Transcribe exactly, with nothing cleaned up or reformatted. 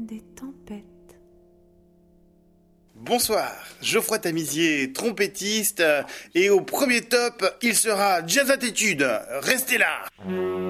des tempêtes. Bonsoir, Geoffroy Tamizier, trompettiste, et au premier top, il sera Jazz Attitude. Restez là.